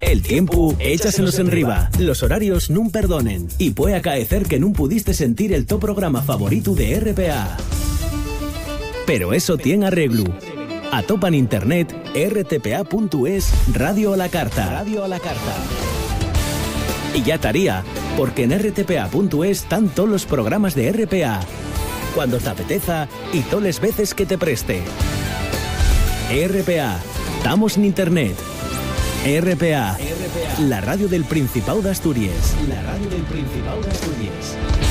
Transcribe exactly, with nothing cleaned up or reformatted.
El tiempo, échasenos en riba. Los horarios nun perdonen. Y puede acaecer que nun pudiste sentir el to programa favorito de R P A. Pero eso tiene arreglo. Atopa en internet r t p a punto es Radio a la Carta. Radio a la Carta. Y ya estaría, porque en r t p a punto es están todos los programas de R P A. Cuando te apeteza y todas las veces que te preste. R P A. Estamos en internet. R P A. R P A. La radio del Principado de Asturias. La radio del Principado de Asturias.